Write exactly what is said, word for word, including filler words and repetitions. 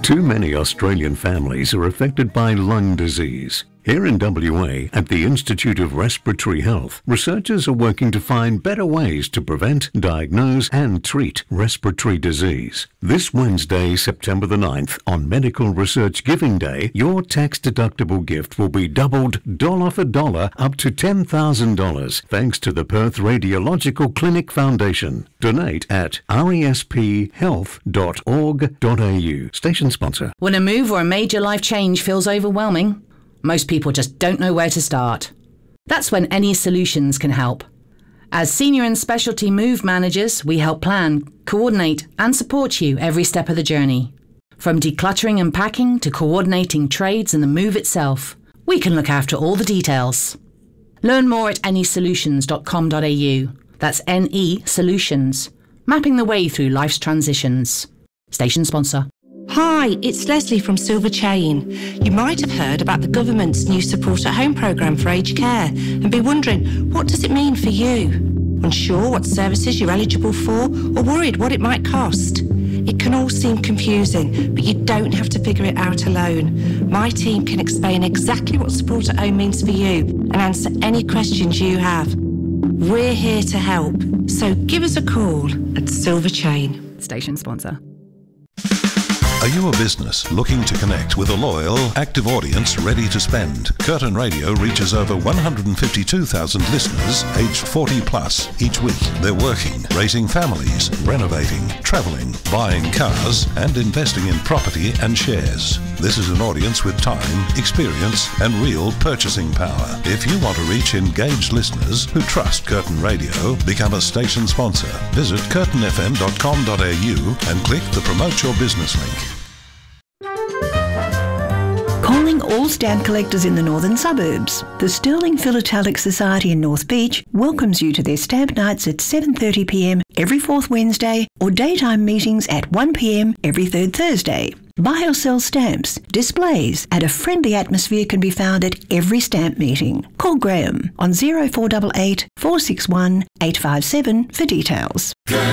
Too many Australian families are affected by lung disease. Here in W A, at the Institute of Respiratory Health, researchers are working to find better ways to prevent, diagnose and treat respiratory disease. This Wednesday, September the ninth, on Medical Research Giving Day, your tax-deductible gift will be doubled dollar for dollar up to ten thousand dollars, thanks to the Perth Radiological Clinic Foundation. Donate at R E S P health dot org dot A U. Station sponsor. When a move or a major life change feels overwhelming, most people just don't know where to start. That's when Any Solutions can help. As senior and specialty move managers, we help plan, coordinate and support you every step of the journey. From decluttering and packing to coordinating trades and the move itself, we can look after all the details. Learn more at any solutions dot com dot A U. That's N E Solutions, mapping the way through life's transitions. Station sponsor. Hi, it's Leslie from Silver Chain. You might have heard about the government's new Support at Home programme for aged care and be wondering, what does it mean for you? Unsure what services you're eligible for or worried what it might cost? It can all seem confusing, but you don't have to figure it out alone. My team can explain exactly what Support at Home means for you and answer any questions you have. We're here to help, so give us a call at Silver Chain. Station sponsor. Are you a business looking to connect with a loyal, active audience ready to spend? Curtin Radio reaches over one hundred fifty-two thousand listeners aged forty plus each week. They're working, raising families, renovating, travelling, buying cars and investing in property and shares. This is an audience with time, experience and real purchasing power. If you want to reach engaged listeners who trust Curtin Radio, become a station sponsor. Visit curtin f m dot com dot A U and click the Promote Your Business link. Calling all stamp collectors in the northern suburbs. The Sterling Philatelic Society in North Beach welcomes you to their stamp nights at seven thirty p m every fourth Wednesday or daytime meetings at one p m every third Thursday. Buy or sell stamps, displays and a friendly atmosphere can be found at every stamp meeting. Call Graham on zero four eight eight, four six one, eight five seven for details.